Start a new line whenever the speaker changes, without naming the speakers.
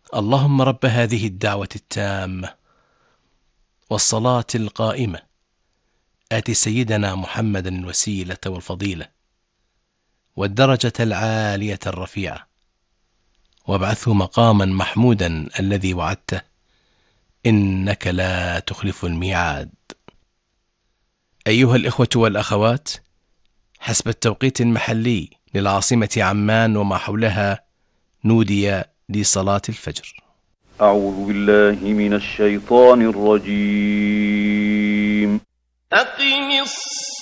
اللهم رب هذه الدعوة التامة والصلاة القائمة آت سيدنا محمدا الوسيلة والفضيلة والدرجة العالية الرفيعة وابعثه مقاما محمودا الذي وعدته إنك لا تخلف الميعاد. أيها الإخوة والأخوات، حسب التوقيت المحلي للعاصمة عمان وما حولها نودي لصلاة الفجر.
أعوذ بالله من الشيطان الرجيم. أقم